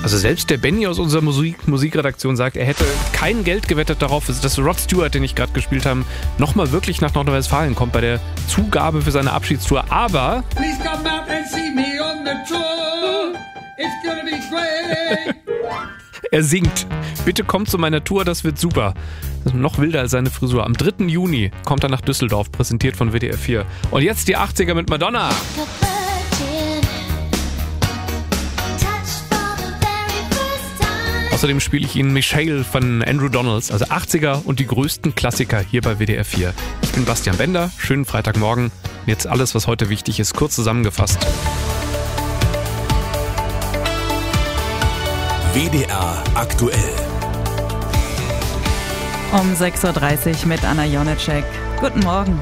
Also selbst der Benny aus unserer Musikredaktion sagt, er hätte kein Geld gewettet darauf, dass Rod Stewart, den ich gerade gespielt habe, nochmal wirklich nach Nordrhein-Westfalen kommt bei der Zugabe für seine Abschiedstour. Aber Please come out and see me on the tour. It's gonna be great. er singt. Bitte kommt zu meiner Tour, das wird super. Das ist noch wilder als seine Frisur. Am 3. Juni kommt er nach Düsseldorf, präsentiert von WDR 4. Und jetzt die 80er mit Madonna. Außerdem spiele ich Ihnen Michelle von Andrew Donalds, also 80er und die größten Klassiker hier bei WDR 4. Ich bin Bastian Bender, schönen Freitagmorgen. Jetzt alles, was heute wichtig ist, kurz zusammengefasst. WDR aktuell. Um 6.30 Uhr mit Anna Jonetschek. Guten Morgen.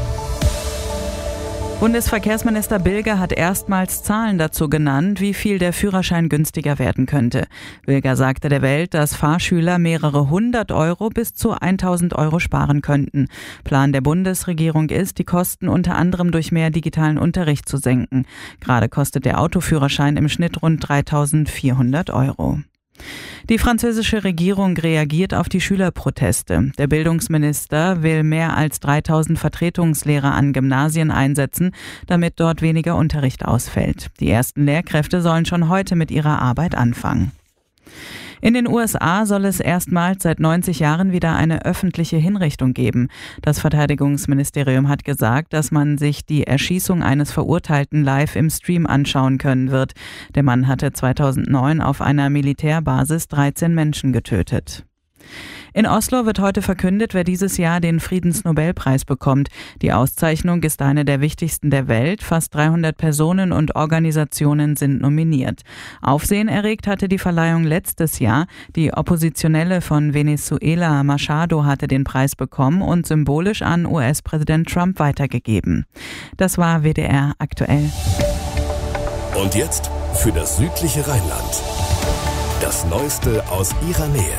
Bundesverkehrsminister Bilger hat erstmals Zahlen dazu genannt, wie viel der Führerschein günstiger werden könnte. Bilger sagte der Welt, dass Fahrschüler mehrere 100 Euro bis zu 1.000 Euro sparen könnten. Plan der Bundesregierung ist, die Kosten unter anderem durch mehr digitalen Unterricht zu senken. Gerade kostet der Autoführerschein im Schnitt rund 3.400 Euro. Die französische Regierung reagiert auf die Schülerproteste. Der Bildungsminister will mehr als 3.000 Vertretungslehrer an Gymnasien einsetzen, damit dort weniger Unterricht ausfällt. Die ersten Lehrkräfte sollen schon heute mit ihrer Arbeit anfangen. In den USA soll es erstmals seit 90 Jahren wieder eine öffentliche Hinrichtung geben. Das Verteidigungsministerium hat gesagt, dass man sich die Erschießung eines Verurteilten live im Stream anschauen können wird. Der Mann hatte 2009 auf einer Militärbasis 13 Menschen getötet. In Oslo wird heute verkündet, wer dieses Jahr den Friedensnobelpreis bekommt. Die Auszeichnung ist eine der wichtigsten der Welt. Fast 300 Personen und Organisationen sind nominiert. Aufsehen erregt hatte die Verleihung letztes Jahr. Die Oppositionelle von Venezuela, Machado, hatte den Preis bekommen und symbolisch an US-Präsident Trump weitergegeben. Das war WDR aktuell. Und jetzt für das südliche Rheinland. Das Neueste aus ihrer Nähe.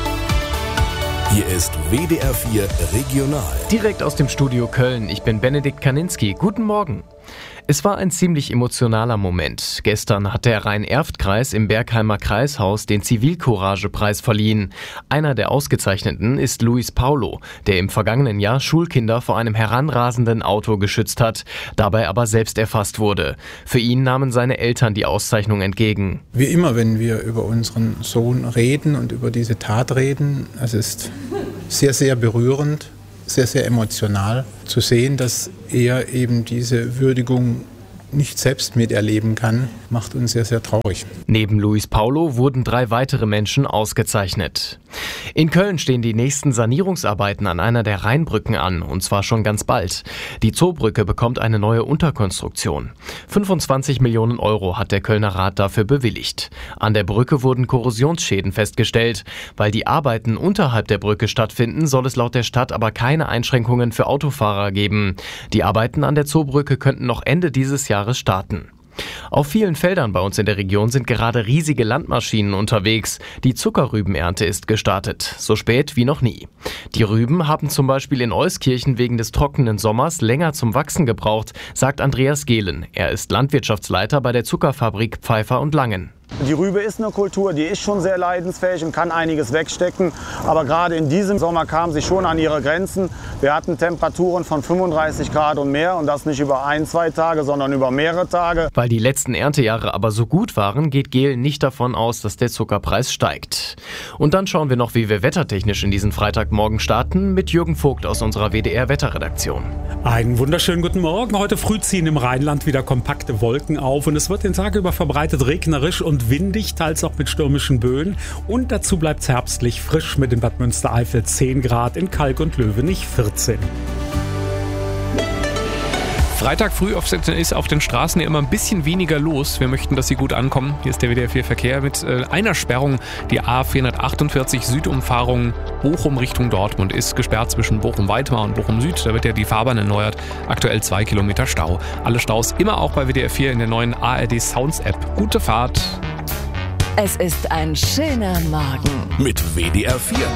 Hier ist WDR 4 Regional. Direkt aus dem Studio Köln. Ich bin Benedikt Kaninski. Guten Morgen. Es war ein ziemlich emotionaler Moment. Gestern hat der Rhein-Erft-Kreis im Bergheimer Kreishaus den Zivilcourage-Preis verliehen. Einer der Ausgezeichneten ist Luis Paulo, der im vergangenen Jahr Schulkinder vor einem heranrasenden Auto geschützt hat, dabei aber selbst erfasst wurde. Für ihn nahmen seine Eltern die Auszeichnung entgegen. Wie immer, wenn wir über unseren Sohn reden und über diese Tat reden, es ist sehr, sehr berührend. Sehr, sehr emotional zu sehen, dass er eben diese Würdigung nicht selbst miterleben kann, macht uns sehr, sehr traurig. Neben Luis Paulo wurden 3 weitere Menschen ausgezeichnet. In Köln stehen die nächsten Sanierungsarbeiten an einer der Rheinbrücken an, und zwar schon ganz bald. Die Zoobrücke bekommt eine neue Unterkonstruktion. 25 Millionen Euro hat der Kölner Rat dafür bewilligt. An der Brücke wurden Korrosionsschäden festgestellt. Weil die Arbeiten unterhalb der Brücke stattfinden, soll es laut der Stadt aber keine Einschränkungen für Autofahrer geben. Die Arbeiten an der Zoobrücke könnten noch Ende dieses Jahres starten. Auf vielen Feldern bei uns in der Region sind gerade riesige Landmaschinen unterwegs. Die Zuckerrübenernte ist gestartet, so spät wie noch nie. Die Rüben haben zum Beispiel in Euskirchen wegen des trockenen Sommers länger zum Wachsen gebraucht, sagt Andreas Gehlen. Er ist Landwirtschaftsleiter bei der Zuckerfabrik Pfeiffer und Langen. Die Rübe ist eine Kultur, die ist schon sehr leidensfähig und kann einiges wegstecken. Aber gerade in diesem Sommer kam sie schon an ihre Grenzen. Wir hatten Temperaturen von 35 Grad und mehr, und das nicht über 1-2 Tage, sondern über mehrere Tage. Weil die letzten Erntejahre aber so gut waren, geht Gehlen nicht davon aus, dass der Zuckerpreis steigt. Und dann schauen wir noch, wie wir wettertechnisch in diesen Freitagmorgen starten, mit Jürgen Vogt aus unserer WDR-Wetterredaktion. Einen wunderschönen guten Morgen. Heute früh ziehen im Rheinland wieder kompakte Wolken auf und es wird den Tag über verbreitet regnerisch und windig, teils auch mit stürmischen Böen. Und dazu bleibt es herbstlich frisch mit in Bad Münstereifel 10 Grad, in Kalk und Löwenich 14. Freitag früh ist auf den Straßen ja immer ein bisschen weniger los. Wir möchten, dass Sie gut ankommen. Hier ist der WDR 4 Verkehr mit einer Sperrung. Die A448 Südumfahrung Bochum Richtung Dortmund ist gesperrt zwischen Bochum-Weitmar und Bochum-Süd. Da wird ja die Fahrbahn erneuert. Aktuell 2 Kilometer Stau. Alle Staus immer auch bei WDR 4 in der neuen ARD Sounds App. Gute Fahrt. Es ist ein schöner Morgen Mit WDR 4.